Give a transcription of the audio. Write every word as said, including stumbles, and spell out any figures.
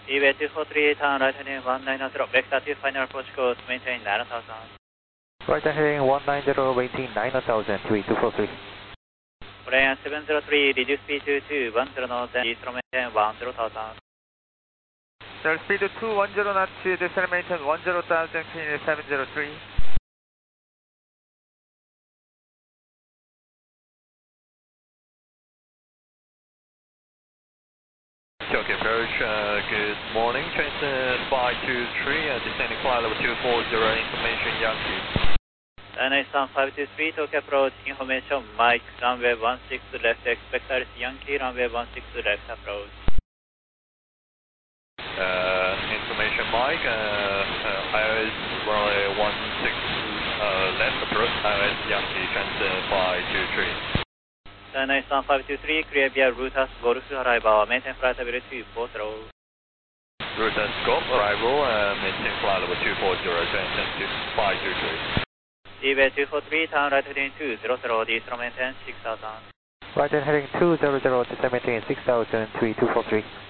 Eway two four three, turn right heading one nine zero, vector two final approach course, maintain nine thousand. Right heading one nine zero, maintain nine thousand, three two four three. Korean seven zero three, reduce speed to two one zero knots, descend maintain one zero thousand. Sir, speed to two one zero knots, descend maintain one zero thousand, clean seven zero three. Tokyo approach, uh, good morning, Transit five two three, uh, descending flight level two four zero, information Yankee. Dynastan five two three, Tokyo approach, information Mike, runway one six left, expect Iris Yankee, runway one six left approach. Uh, information Mike, uh, uh, Iris runway one six uh, left approach, Iris Yankee, Transit five two three. Dynastan five two three, clear via Rutas, Golf arrival, maintain flight level two four zero. Rutas Golf arrival, uh, maintain flight level two four zero, Transit five two three. Eway two four three, turn right heading two zero zero, descend maintain six thousand. Right heading two zero zero, descend maintain six thousand, three two four three.